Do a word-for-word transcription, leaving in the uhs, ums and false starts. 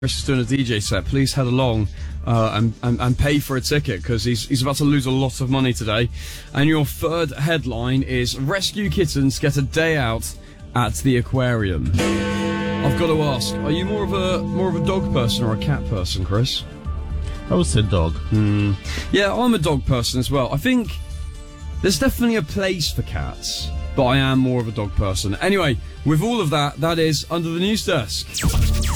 Chris is doing a D J set. Please head along uh, and, and, and pay for a ticket because he's, he's about to lose a lot of money today. And your third headline is Rescue Kittens Get a Day Out at the Aquarium. I've got to ask, are you more of a more of a dog person or a cat person, Chris? I would say dog. Hmm. Yeah, I'm a dog person as well. I think there's definitely a place for cats, but I am more of a dog person. Anyway, with all of that, that is Under the News Desk.